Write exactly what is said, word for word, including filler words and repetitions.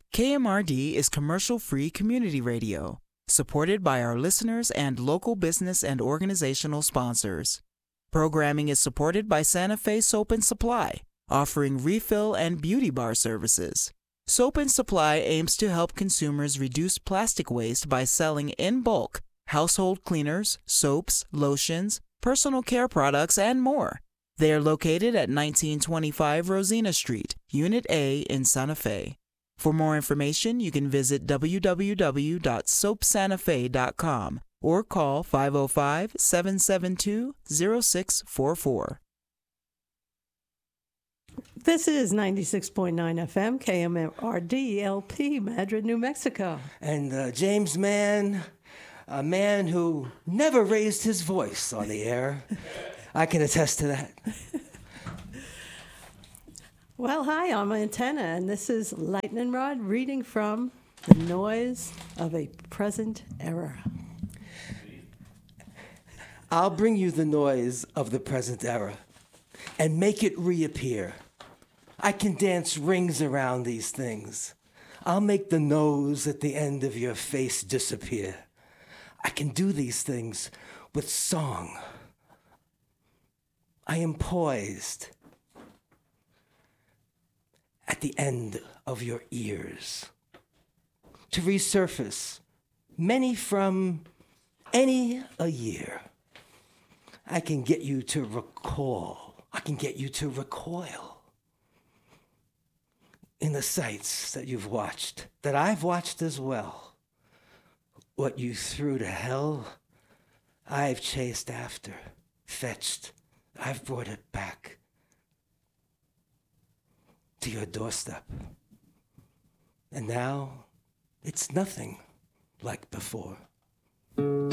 K M R D is commercial-free community radio, supported by our listeners and local business and organizational sponsors. Programming is supported by Santa Fe Soap and Supply, offering refill and beauty bar services. Soap and Supply aims to help consumers reduce plastic waste by selling in bulk household cleaners, soaps, lotions, personal care products, and more. They are located at nineteen twenty-five Rosina Street, Unit A in Santa Fe. For more information, you can visit w w w dot soap santa fe dot com or call five oh five, seven seven two, oh six four four. This is ninety-six point nine F M, K M R D L P, Madrid, New Mexico. And uh, James Mann, a man who never raised his voice on the air. I can attest to that. Well, hi, I'm Antenna, and this is Lightning Rod reading from The Noise of a Present Era. I'll bring you the noise of the present era and make it reappear. I can dance rings around these things. I'll make the nose at the end of your face disappear. I can do these things with song. I am poised at the end of your ears to resurface many from any a year. I can get you to recall. I can get you to recoil in the sights that you've watched, that I've watched as well. What you threw to hell, I've chased after, fetched, I've brought it back to your doorstep. And now, it's nothing like before.